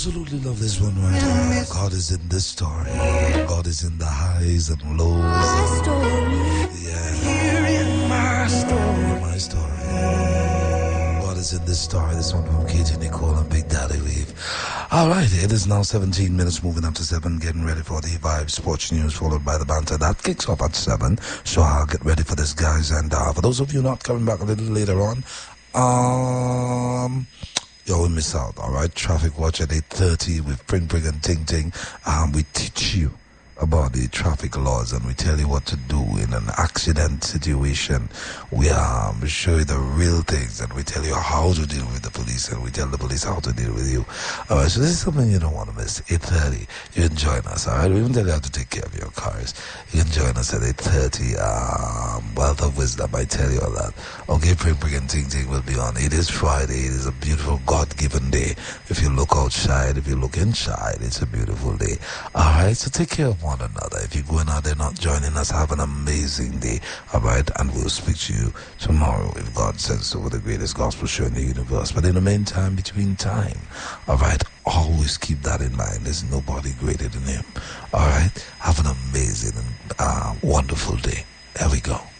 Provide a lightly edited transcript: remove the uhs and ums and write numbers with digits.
absolutely love this one right now. God is in this story. God is in the highs and lows. Yeah. In my story. God is in this story. This one from KJ Nicole and Big Daddy Weave. Alright, it is now 17 minutes moving up to 7, getting ready for the Vibe Sports News, followed by the banter. That kicks off at 7, so I'll get ready for this, guys. And for those of you not coming back a little later on, you will miss out, alright? Traffic Watch at 8:30 with Pring Pring and Ting Ting. We teach you about the traffic laws and we tell you what to do in an accident situation. We show you the real things and we tell you how to deal with the police and we tell the police how to deal with you. Alright, so this is something you don't want to miss. 8:30, you can join us, alright? We even tell you how to take care of your cars. You can join us at 8:30. Wealth of Wisdom, I tell you all that. Okay, Pring Pring and Ting Ting will be on. It is Friday. It is a beautiful God-given day. If you look outside, if you look inside, it's a beautiful day. Alright, so take care of one another. If you're going out there not joining us, have an amazing day. Alright, and we'll speak to you tomorrow if God says so, with the greatest gospel show in the universe. But in the meantime, between time, alright, always keep that in mind. There's nobody greater than Him. Alright, have an amazing and wonderful day. There we go.